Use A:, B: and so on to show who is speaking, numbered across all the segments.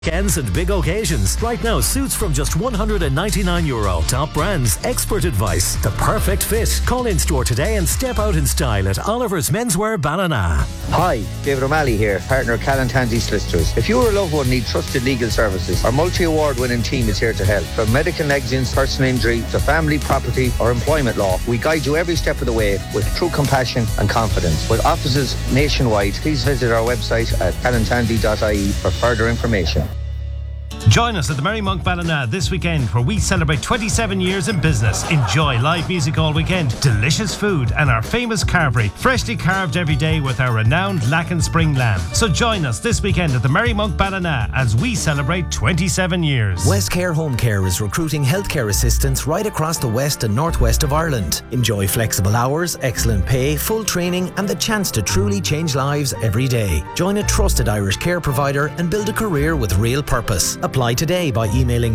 A: Weekends and big occasions. Right now, suits from just €199. Top brands, expert advice, the perfect fit. Call in store today and step out in style at Oliver's Menswear Ballina.
B: Hi, David O'Malley here, partner of Callan Tansey Solicitors. If you or a loved one need trusted legal services, our multi-award winning team is here to help. From medical negligence, personal injury, to family, property or employment law, we guide you every step of the way with true compassion and confidence. With offices nationwide, please visit our website at callantansey.ie for further information.
C: Join us at the Merry Monk Ballina this weekend, where we celebrate 27 years in business. Enjoy live music all weekend, delicious food and our famous carvery, freshly carved every day with our renowned Lacken Spring lamb. So join us this weekend at the Merry Monk Ballina as we celebrate 27 years.
D: Westcare Home Care is recruiting healthcare assistants right across the west and northwest of Ireland. Enjoy flexible hours, excellent pay, full training and the chance to truly change lives every day. Join a trusted Irish care provider and build a career with real purpose. Apply today by emailing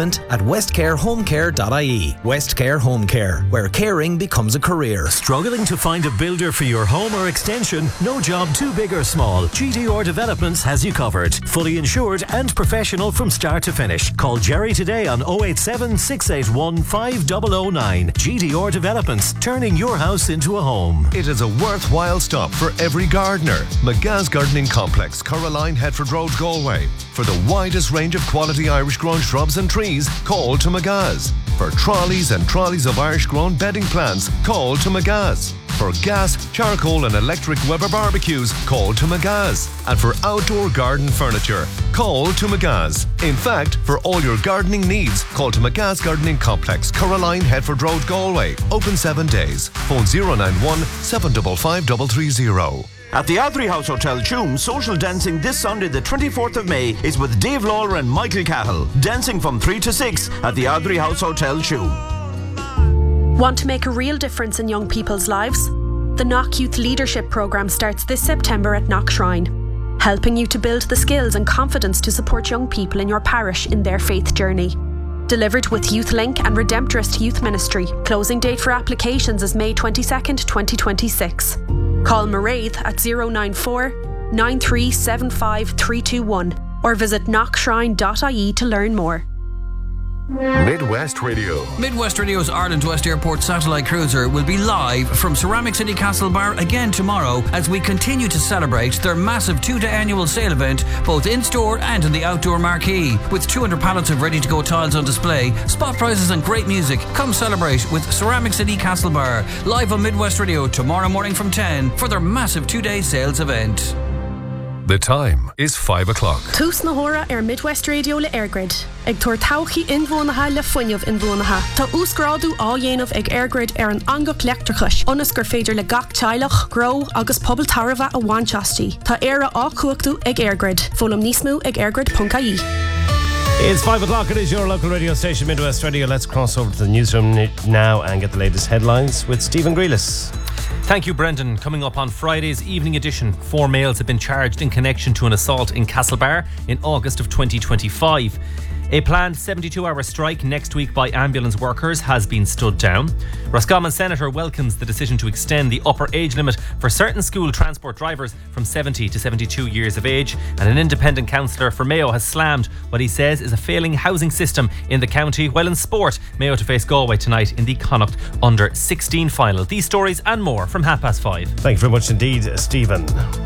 D: recruitment@westcarehomecare.ie. Westcare Home Care, where caring becomes a career.
A: Struggling to find a builder for your home or extension? No job too big or small. GTR Developments has you covered. Fully insured and professional from start to finish. Call Jerry today on 087 681 5009. GTR Developments, turning your house into a home.
E: It is a worthwhile stop for every gardener. McGa's Gardening Complex, Coraline, Headford Road, Galway. For the widest range of quality Irish-grown shrubs and trees, call to McGa's. For trolleys and trolleys of Irish-grown bedding plants, call to McGa's. For gas, charcoal and electric Weber barbecues, call to McGa's. And for outdoor garden furniture, call to McGa's. In fact, for all your gardening needs, call to McGa's Gardening Complex, Coraline, Headford Road, Galway. Open 7 days. Phone 091 755 330.
F: At the Ardrey House Hotel, Tuam, social dancing this Sunday the 24th of May is with Dave Lawler and Michael Cahill. Dancing from 3 to 6 at the Ardrey House Hotel, Tuam.
G: Want to make a real difference in young people's lives? The Knock Youth Leadership Programme starts this September at Knock Shrine, helping you to build the skills and confidence to support young people in your parish in their faith journey. Delivered with YouthLink and Redemptorist Youth Ministry. Closing date for applications is May 22nd, 2026. Call Mairead at 094 9375 321 or visit knockshrine.ie to learn more.
E: Midwest Radio.
H: Midwest Radio's Ireland West Airport satellite cruiser will be live from Ceramic City Castlebar again tomorrow as we continue to celebrate their massive 2-day annual sale event, both in-store and in the outdoor marquee. With 200 pallets of ready-to-go tiles on display, spot prices and great music. Come celebrate with Ceramic City Castlebar, live on Midwest Radio tomorrow morning from 10 for their massive 2-day sales event.
E: The time is 5 o'clock.
G: Tús na hora Midwest Radio le Airgrid. Ag tuair tauchi inbhuanacha le fuinneamh inbhuanacha. Tá úsgrádu á dhéanamh ag Airgrid an angach leachtrachais. Onas gur féidir le gach teilech, grow agus pobl tarva a bhainteastí. Tá éire á cuachtaú ag Airgrid. Fólam níos mó ag airgrid.ie.
C: It's 5 o'clock. It is your local radio station, Midwest Radio. Let's cross over to the newsroom now and get the latest headlines with Stephen Grealis.
I: Thank you, Brendan. Coming up on Friday's evening edition, 4 males have been charged in connection to an assault in Castlebar in August of 2025. A planned 72-hour strike next week by ambulance workers has been stood down. Roscommon Senator welcomes the decision to extend the upper age limit for certain school transport drivers from 70 to 72 years of age. And an independent councillor for Mayo has slammed what he says is a failing housing system in the county. While in sport, Mayo to face Galway tonight in the Connacht Under-16 final. These stories and more from 5:30.
C: Thank you very much indeed, Stephen.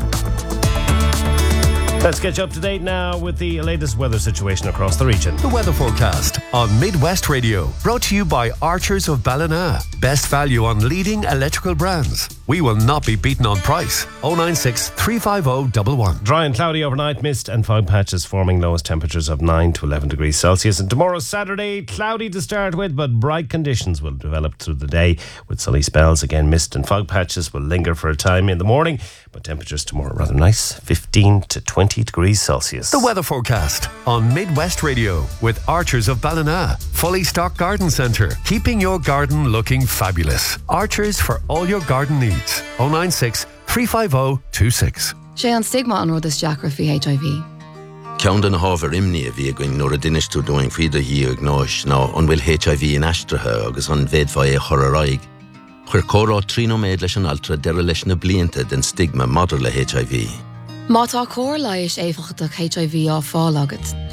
C: Let's get you up to date now with the latest weather situation across the region.
E: The weather forecast on Midwest Radio, brought to you by Archers of Ballina. Best value on leading electrical brands. We will not be beaten on price. 096 350 11.
C: Dry and cloudy overnight, mist and fog patches forming, lowest temperatures of 9 to 11 degrees Celsius. And tomorrow, Saturday, cloudy to start with, but bright conditions will develop through the day with sunny spells. Again, mist and fog patches will linger for a time in the morning, but temperatures tomorrow rather nice, 15 to 20 degrees Celsius.
E: The weather forecast on Midwest Radio with Archers of Ballina. Fully stocked garden centre, keeping your garden looking fabulous. Archers for all your garden needs. 096 350 26.
J: Sé an stigma an rud is deacra fi HIV.
K: Ceann den hábhar imní a bhí going nuair a duine tú doing faoide hí ag náis ná an bhfuil HIV in astrathe agus an bhéadmha é chur araig. Chuir córá tríno méid leis an altra deire leis na blianta den stigma madidir le HIV.
J: Má tá cór leiis éfachach HIV á fáil agat.